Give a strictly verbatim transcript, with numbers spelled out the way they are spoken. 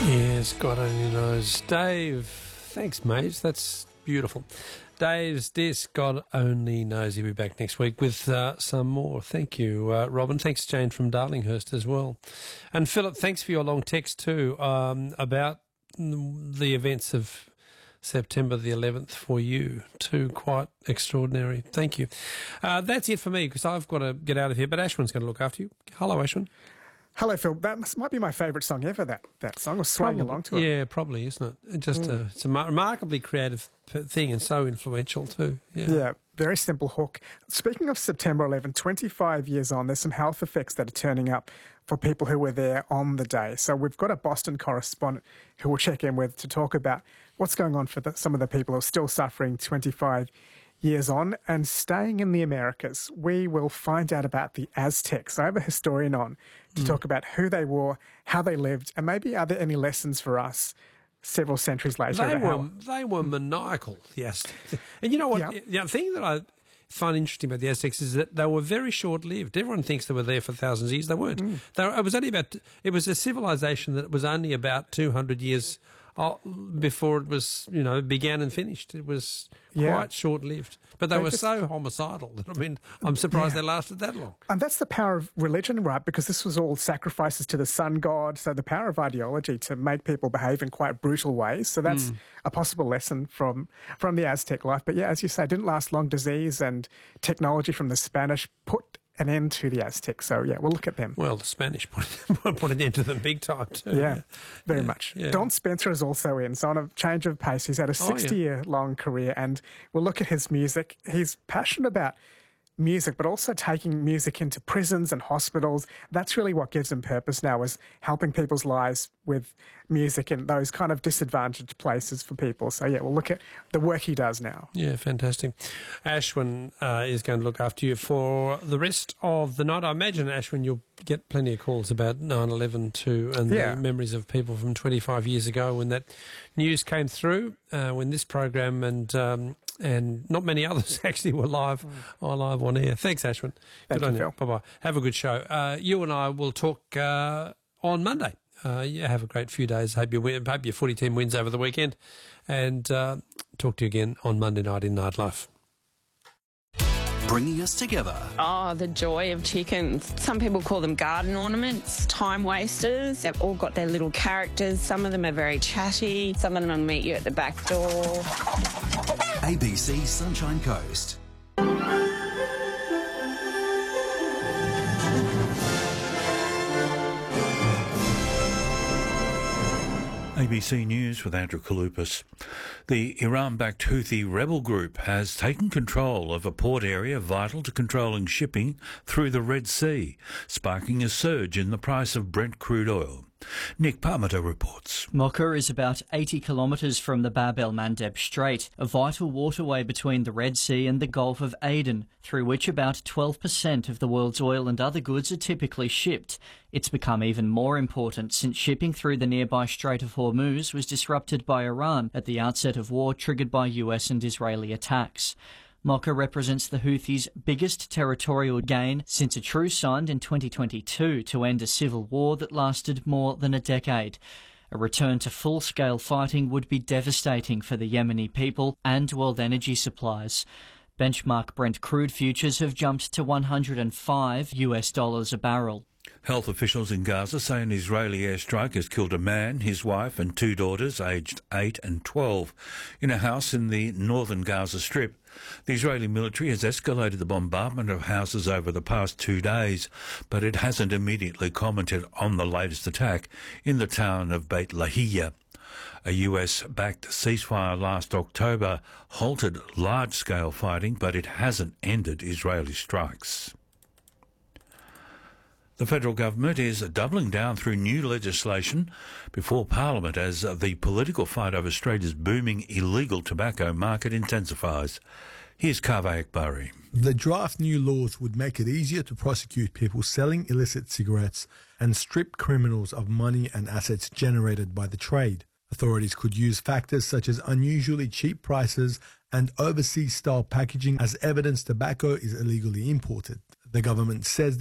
Yes, God only knows. Dave, thanks, mate. That's beautiful. Dave's Disc, God only knows. He'll be back next week with uh, some more. Thank you, uh, Robin. Thanks, Jane from Darlinghurst as well. And Philip, thanks for your long text too um, about the events of September the eleventh for you too. Quite extraordinary. Thank you. Uh, that's it for me because I've got to get out of here, but Ashwin's going to look after you. Hello, Ashwin. Hello, Phil. That must, might be my favourite song ever, that, that song. I was swaying Probably, along to it. Yeah, probably, isn't it? Just mm. a, it's a remarkably creative thing and so influential too. Yeah. yeah, very simple hook. Speaking of September eleventh, twenty-five years on, there's some health effects that are turning up for people who were there on the day. So we've got a Boston correspondent who we'll check in with to talk about what's going on for the, some of the people who are still suffering twenty-five years on and staying in the Americas. We will find out about the Aztecs. I have a historian on to mm. talk about who they were, how they lived, and maybe are there any lessons for us several centuries later? They were, how... they were maniacal, the Aztecs. And you know what? Yeah. The thing that I find interesting about the Aztecs is that they were very short-lived. Everyone thinks they were there for thousands of years. They weren't. Mm. They were, it was only about. It was a civilization that was only about two hundred years Oh, before it was, you know, began and finished. It was yeah. quite short-lived. But they, they were just, so homicidal that, I mean, I'm surprised yeah. they lasted that long. And that's the power of religion, right? Because this was all sacrifices to the sun god. So the power of ideology to make people behave in quite brutal ways. So that's mm. a possible lesson from, from the Aztec life. But yeah, as you say, it didn't last long. Disease and technology from the Spanish put an end to the Aztecs. So, yeah, we'll look at them. Well, the Spanish put, put an end to them big time, too. Yeah, very yeah, much. Yeah. Don Spencer is also in, so on a change of pace. He's had a sixty-year-long oh, yeah. career, and we'll look at his music. He's passionate about music, but also taking music into prisons and hospitals. That's really what gives him purpose now, is helping people's lives with music in those kind of disadvantaged places for people. So, yeah, we'll look at the work he does now. Yeah, fantastic. Ashwin uh, is going to look after you for the rest of the night. I imagine, Ashwin, you'll get plenty of calls about nine eleven too, and yeah. the memories of people from twenty-five years ago when that news came through, uh, when this program and um, and not many others actually were live, mm. are live on air. Thanks, Ashwin. Thank good you, on Phil. you. Bye-bye. Have a good show. Uh, you and I will talk uh, on Monday. Uh, yeah, have a great few days. Hope, you win, hope your footy team wins over the weekend. And uh, talk to you again on Monday night in Nightlife. Bringing us together. Oh, the joy of chickens. Some people call them garden ornaments, time wasters. They've all got their little characters. Some of them are very chatty. Some of them will meet you at the back door. A B C Sunshine Coast. A B C News with Andrew Kalupas. The Iran-backed Houthi rebel group has taken control of a port area vital to controlling shipping through the Red Sea, sparking a surge in the price of Brent crude oil. Nick Parmenter reports. Mocha is about eighty kilometres from the Bab el-Mandeb Strait, a vital waterway between the Red Sea and the Gulf of Aden, through which about twelve percent of the world's oil and other goods are typically shipped. It's become even more important since shipping through the nearby Strait of Hormuz was disrupted by Iran at the outset of war triggered by U S and Israeli attacks. Mocha represents the Houthis' biggest territorial gain since a truce signed in twenty twenty-two to end a civil war that lasted more than a decade. A return to full-scale fighting would be devastating for the Yemeni people and world energy supplies. Benchmark Brent crude futures have jumped to one hundred five U S dollars a barrel. Health officials in Gaza say an Israeli airstrike has killed a man, his wife and two daughters, aged eight and twelve, in a house in the northern Gaza Strip. The Israeli military has escalated the bombardment of houses over the past two days, but it hasn't immediately commented on the latest attack in the town of Beit Lahia. A U S-backed ceasefire last October halted large-scale fighting, but it hasn't ended Israeli strikes. The federal government is doubling down through new legislation before Parliament as the political fight over Australia's booming illegal tobacco market intensifies. Here's Kaveh Akbari. The draft new laws would make it easier to prosecute people selling illicit cigarettes and strip criminals of money and assets generated by the trade. Authorities could use factors such as unusually cheap prices and overseas-style packaging as evidence tobacco is illegally imported. The government says